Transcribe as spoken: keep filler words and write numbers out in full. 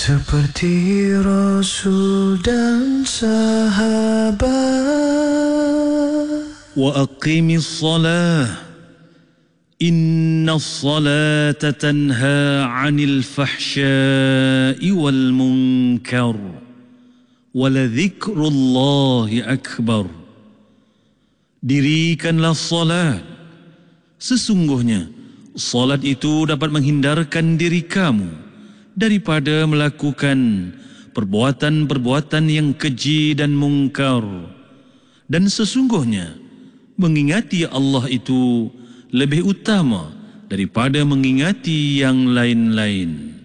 seperti Rasul dan sahabat. Wa aqimis salah, inna salata tanha 'anil fahsya'i wal munkar, wa ladhikrullahi akbar. Dirikanlah salat, sesungguhnya salat itu dapat menghindarkan diri kamu daripada melakukan perbuatan-perbuatan yang keji dan mungkar, dan sesungguhnya mengingati Allah itu lebih utama daripada mengingati yang lain-lain.